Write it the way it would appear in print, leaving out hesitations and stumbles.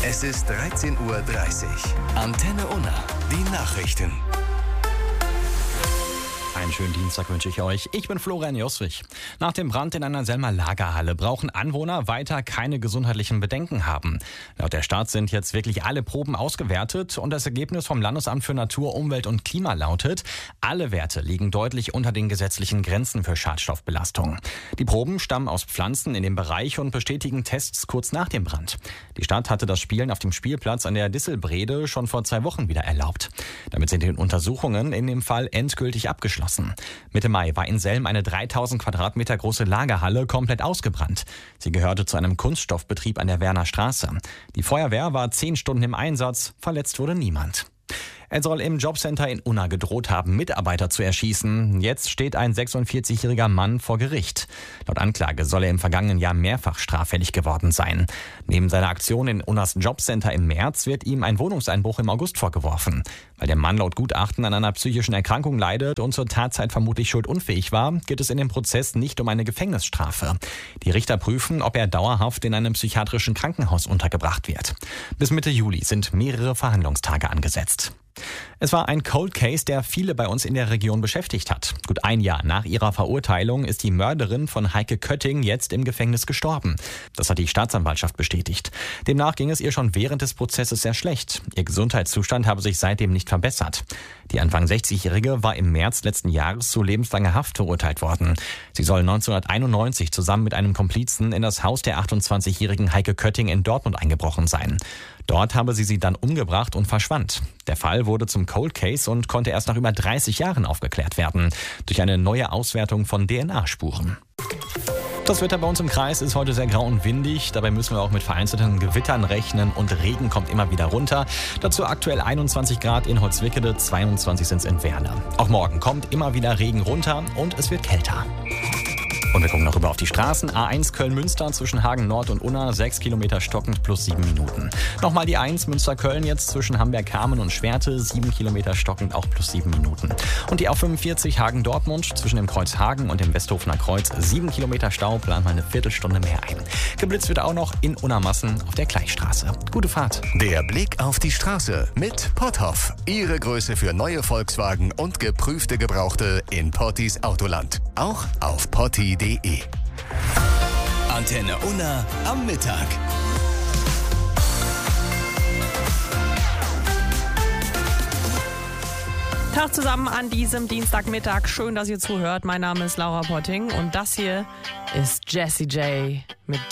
Es ist 13:30 Uhr. Antenne Unna, die Nachrichten. Einen schönen Dienstag wünsche ich euch. Ich bin Florian Joswig. Nach dem Brand in einer Selmer Lagerhalle brauchen Anwohner weiter keine gesundheitlichen Bedenken haben. Laut der Stadt sind jetzt wirklich alle Proben ausgewertet und das Ergebnis vom Landesamt für Natur, Umwelt und Klima lautet: Alle Werte liegen deutlich unter den gesetzlichen Grenzen für Schadstoffbelastung. Die Proben stammen aus Pflanzen in dem Bereich und bestätigen Tests kurz nach dem Brand. Die Stadt hatte das Spielen auf dem Spielplatz an der Disselbrede schon vor 2 Wochen wieder erlaubt. Damit sind die Untersuchungen in dem Fall endgültig abgeschlossen. Mitte Mai war in Selm eine 3000 Quadratmeter große Lagerhalle komplett ausgebrannt. Sie gehörte zu einem Kunststoffbetrieb an der Werner Straße. Die Feuerwehr war 10 Stunden im Einsatz, verletzt wurde niemand. Er soll im Jobcenter in Unna gedroht haben, Mitarbeiter zu erschießen. Jetzt steht ein 46-jähriger Mann vor Gericht. Laut Anklage soll er im vergangenen Jahr mehrfach straffällig geworden sein. Neben seiner Aktion in Unnas Jobcenter im März wird ihm ein Wohnungseinbruch im August vorgeworfen. Weil der Mann laut Gutachten an einer psychischen Erkrankung leidet und zur Tatzeit vermutlich schuldunfähig war, geht es in dem Prozess nicht um eine Gefängnisstrafe. Die Richter prüfen, ob er dauerhaft in einem psychiatrischen Krankenhaus untergebracht wird. Bis Mitte Juli sind mehrere Verhandlungstage angesetzt. Es war ein Cold Case, der viele bei uns in der Region beschäftigt hat. Gut ein Jahr nach ihrer Verurteilung ist die Mörderin von Heike Kötting jetzt im Gefängnis gestorben. Das hat die Staatsanwaltschaft bestätigt. Demnach ging es ihr schon während des Prozesses sehr schlecht. Ihr Gesundheitszustand habe sich seitdem nicht verbessert. Die Anfang 60-Jährige war im März letzten Jahres zu lebenslanger Haft verurteilt worden. Sie soll 1991 zusammen mit einem Komplizen in das Haus der 28-jährigen Heike Kötting in Dortmund eingebrochen sein. Dort habe sie dann umgebracht und verschwand. Der Fall wurde zum Cold Case und konnte erst nach über 30 Jahren aufgeklärt werden. Durch eine neue Auswertung von DNA-Spuren. Das Wetter bei uns im Kreis ist heute sehr grau und windig. Dabei müssen wir auch mit vereinzelten Gewittern rechnen und Regen kommt immer wieder runter. Dazu aktuell 21 Grad in Holzwickede, 22 sind es in Werle. Auch morgen kommt immer wieder Regen runter und es wird kälter. Und wir gucken noch rüber auf die Straßen. A1 Köln-Münster zwischen Hagen Nord und Unna, 6 Kilometer stockend plus 7 Minuten. Nochmal die 1 Münster-Köln jetzt zwischen Hamberg-Hameln und Schwerte, 7 Kilometer stockend auch plus 7 Minuten. Und die A45 Hagen-Dortmund zwischen dem Kreuz Hagen und dem Westhofener Kreuz, 7 Kilometer Stau, plant mal eine Viertelstunde mehr ein. Geblitzt wird auch noch in Unna-Massen auf der Gleichstraße. Gute Fahrt. Der Blick auf die Straße mit Potthoff. Ihre Größe für neue Volkswagen und geprüfte Gebrauchte in Pottis Autoland. Auch auf potti.de. Antenne Unna am Mittag. Tag zusammen an diesem Dienstagmittag. Schön, dass ihr zuhört. Mein Name ist Laura Potting und das hier ist Jessie J mit